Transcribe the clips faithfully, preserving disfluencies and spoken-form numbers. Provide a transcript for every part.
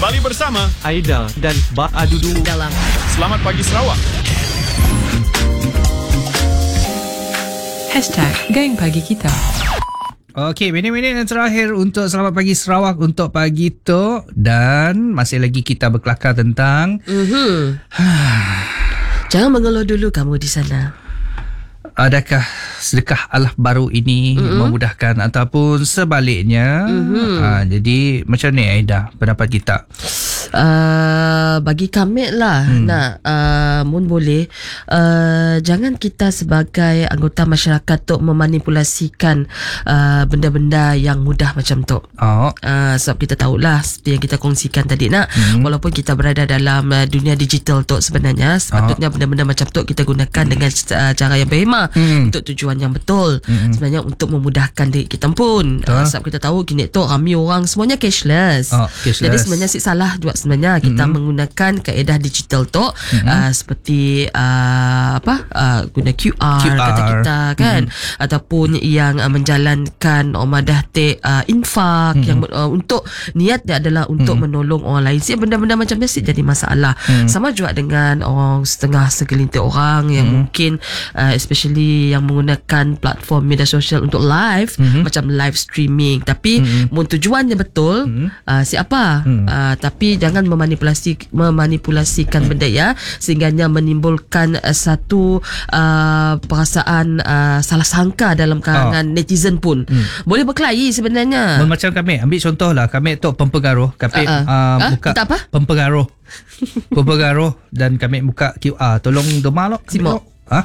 Kembali bersama Aida dan Ba Adudu dalam Selamat Pagi Sarawak. Hashtag Geng Pagi Kita. Okey, minit-minit yang terakhir untuk Selamat Pagi Sarawak untuk pagi tu. Dan masih lagi kita berkelakar tentang Mm-hmm. Jangan mengeluh dulu kamu di sana. adakah sedekah Allah baru ini mm-hmm. memudahkan ataupun sebaliknya. Mm-hmm. Ha, jadi macam ni Aida, pendapat kita? Uh, bagi kami lah hmm. nak uh, mun boleh uh, jangan kita sebagai anggota masyarakat tu memanipulasikan uh, benda-benda yang mudah macam tu. Oh. Uh, sebab kita tahulah seperti yang kita kongsikan tadi nak hmm. walaupun kita berada dalam uh, dunia digital tu sebenarnya sepatutnya oh. benda-benda macam tu kita gunakan hmm. dengan uh, cara yang berhemah hmm. untuk tujuan yang betul. Hmm. Sebenarnya untuk memudahkan diri kita pun. Uh, sebab kita tahu kini tu ramai orang semuanya cashless. Oh, cashless. Jadi sebenarnya si salah juga sebenarnya kita mm-hmm. menggunakan kaedah digital tu mm-hmm. uh, seperti uh, apa uh, guna Q R, Q R kata kita kan mm-hmm. ataupun yang uh, menjalankan omadah te uh, infak mm-hmm. yang uh, untuk niat dia adalah untuk mm-hmm. menolong orang lain. Siap benda-benda macam ni jadi masalah. Mm-hmm. Sama juga dengan orang setengah segelintir orang yang mm-hmm. mungkin uh, especially yang menggunakan platform media sosial untuk live mm-hmm. macam live streaming tapi mm-hmm. mun tujuannya betul mm-hmm. uh, siapa mm-hmm. uh, tapi jangan memanipulasi memanipulasikan benda ya sehingganya menimbulkan uh, satu uh, perasaan uh, salah sangka dalam kalangan oh. netizen pun hmm. boleh berkelahi sebenarnya. Macam kami ambil contoh lah, kami tu pempengaruh kami uh-uh. uh, huh? buka apa? pempengaruh pempengaruh dan kami buka Q R tolong doma lo Simok. Ha?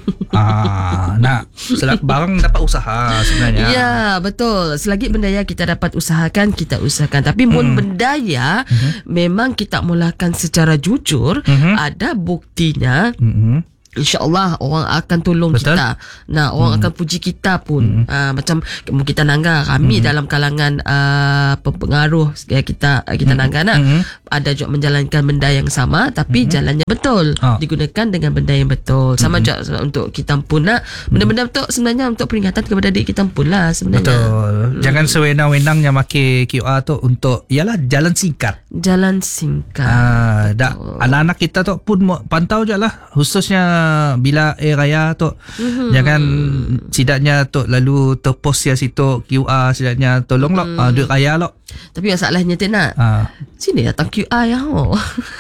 ah, nak selagi barang dapat usaha sebenarnya. Ya, betul. Selagi benda ya kita dapat usahakan, kita usahakan. Tapi mun hmm. benda ya hmm. memang kita mulakan secara jujur, hmm. ada buktinya. Hmm. InsyaAllah orang akan tolong betul? Kita. Nah, orang hmm. akan puji kita pun. Hmm. Uh, macam kita nangga kami hmm. dalam kalangan uh, pengaruh kita kita hmm. nangga nak hmm. ada juga menjalankan benda yang sama tapi hmm. jalannya betul. Oh. Digunakan dengan benda yang betul. Sama hmm. juga untuk kita pun nak benda-benda tu sebenarnya untuk peringatan kepada diri kita pun lah sebenarnya. Betul. Hmm. Jangan sewenang-wenangnya pakai Q R tu untuk ialah jalan singkat. Jalan singkat. Ah, dak anak-anak kita tu pun pantau je lah khususnya bila air raya tu mm-hmm. jangan sidaknya tu lalu terpost ya situ Q R sidaknya tolong mm. lo uh, duit raya lo. Tapi masalahnya tu nak uh. sini datang Q R ya ho.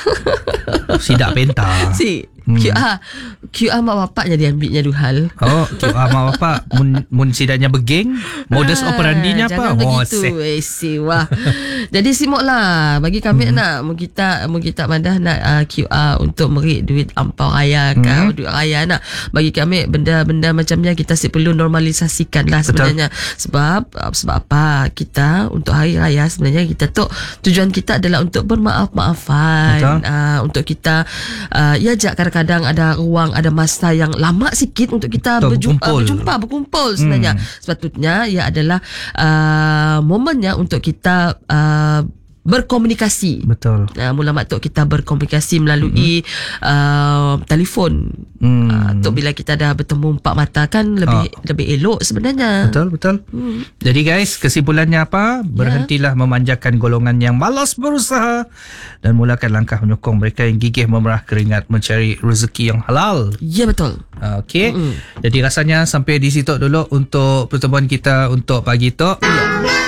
Sidak penta si hmm. Q R Q R mak bapak jadi ambilnya dua hal. Oh, Q R mak bapak mun, mun sidaknya begeng modus ah, operandinya apa? Jangan begitu. Eh, si wah. Jadi simok lah bagi kami hmm. nak mun kita mun kita madah nak uh, Q R untuk merik duit ampau raya ke hmm. duit raya nak bagi kami benda-benda macam ni kita si perlu normalisasikan lah sebenarnya. Betul. Sebab sebab apa kita untuk hari raya sebenarnya kita tu tujuan kita adalah untuk bermaaf-maafan uh, untuk kita uh, ya jak kadang-kadang ada ruang ada masa yang lama sikit untuk kita berjumpa berkumpul, berjumpa berkumpul sebenarnya. Hmm. Sepatutnya ia adalah uh, momennya untuk kita uh, berkomunikasi. Betul. Uh, mula mak tok kita berkomunikasi melalui mm-hmm. uh, telefon. Mm. Uh, tok bila kita dah bertemu empat mata kan lebih oh. lebih elok sebenarnya. Betul, betul. Mm. Jadi guys, kesimpulannya apa? Berhentilah yeah. memanjakan golongan yang malas berusaha dan mulakan langkah menyokong mereka yang gigih memerah keringat mencari rezeki yang halal. Ya, yeah, betul. Uh, Okey. Mm-hmm. Jadi rasanya sampai di situ dulu untuk pertemuan kita untuk pagi tu. Yeah.